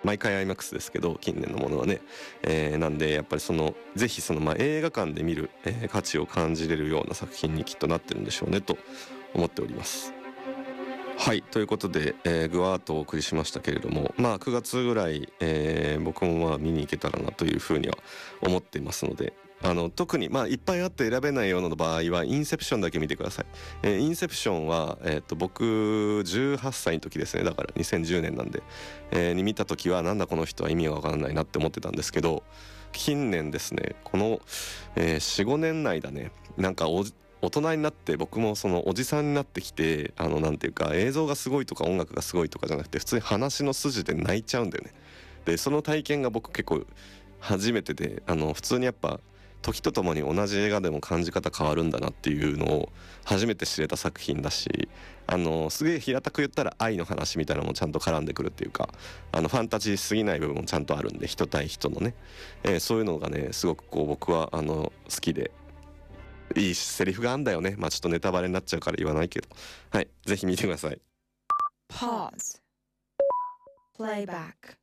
毎回 IMAX ですけど近年のものはね、なんでやっぱりぜひ映画館で見る、価値を感じれるような作品にきっとなってるんでしょうねと思っております。はい、ということで、ぐわーっとお送りしましたけれども、9月ぐらい、僕も見に行けたらなというふうには思っていますので、特にいっぱいあって選べないような場合はインセプションだけ見てください。インセプションは、僕18歳の時ですね、だから2010年なんで、に見た時はなんだこの人は意味がわからないなって思ってたんですけど、近年ですねこの、4、5年内だね、なんか大人になって僕もおじさんになってきて、なんていうか映像がすごいとか音楽がすごいとかじゃなくて普通に話の筋で泣いちゃうんだよね。でその体験が僕結構初めてで、普通にやっぱ時とともに同じ映画でも感じ方変わるんだなっていうのを初めて知れた作品だし、すげえ平たく言ったら愛の話みたいなのもちゃんと絡んでくるっていうか、ファンタジーすぎない部分もちゃんとあるんで、人対人のね、そういうのがねすごく僕は好きで、いいセリフがあんだよね。ちょっとネタバレになっちゃうから言わないけど、はい、ぜひ見てください。 Pause. Playback.